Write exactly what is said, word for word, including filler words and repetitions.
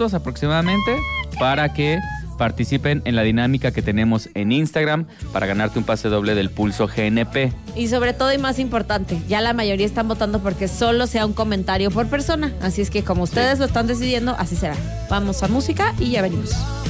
minutos aproximadamente para que participen en la dinámica que tenemos en Instagram para ganarte un pase doble del Pulso G N P. Y sobre todo y más importante, ya la mayoría están votando porque solo sea un comentario por persona. Así es que como ustedes sí. lo están decidiendo, así será. Vamos a música y ya venimos.